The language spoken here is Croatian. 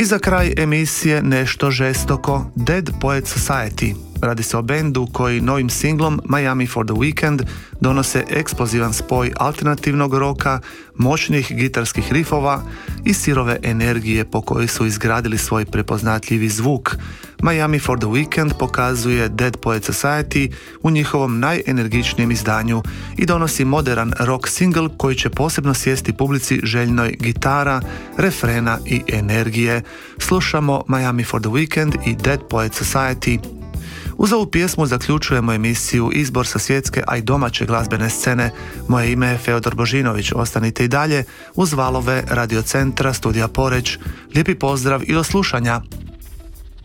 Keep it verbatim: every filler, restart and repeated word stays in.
I za kraj emisije nešto žestoko, Dead Poets Society. Radi se o bendu koji novim singlom Miami for the Weekend donose eksplozivan spoj alternativnog roka, moćnih gitarskih rifova i sirove energije po kojoj su izgradili svoj prepoznatljivi zvuk. Miami for the Weekend pokazuje Dead Poets Society u njihovom najenergičnijem izdanju i donosi modern rock single koji će posebno sjesti publici željnoj gitara, refrena i energije. Slušamo Miami for the Weekend i Dead Poets Society. Uz ovu pjesmu zaključujemo emisiju Izbor sa svjetske, a i domaće glazbene scene. Moje ime je Feodor Božinović. Ostanite i dalje uz valove Radio Centra Studija Poreć. Lijepi pozdrav i do slušanja.